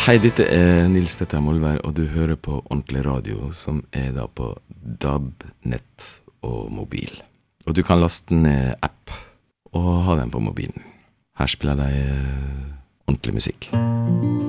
Hei, dette Nils Petter Molvær, og du hører på Ordentlig Radio, som da på DAB-nett og mobil. Og du kan laste ned app og ha den på mobilen. Her spiller de ordentlig musikk.